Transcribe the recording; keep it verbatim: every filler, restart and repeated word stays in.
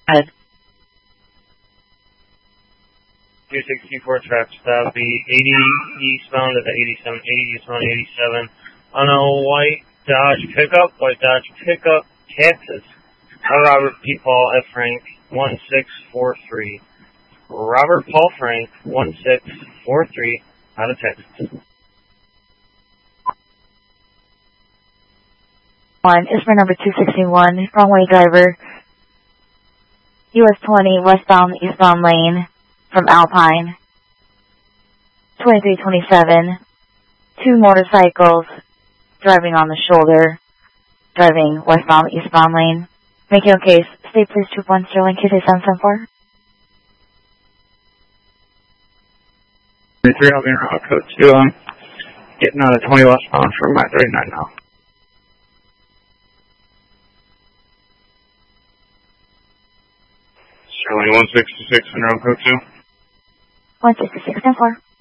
Ed. two sixty-four traffic stop, the eighty eastbound at the eighty-seven, eighty eastbound eighty-seven on a white Dodge pickup, white Dodge pickup, Texas. Robert P. Paul F. Frank, one six four three. Robert Paul Frank, one six four three, out of Texas. One is for number two sixty-one, wrong way driver, U S twenty, westbound, eastbound lane, from Alpine. twenty-three twenty-seven, two motorcycles, driving on the shoulder, driving westbound, eastbound lane. Make your case. State please, Troop one, Sterling, Q seven seven four. three, I'll be in route code two. I'm getting out of twenty westbound from my thirty-nine now. Sterling one sixty-six in route code two. one sixty-six, ten four.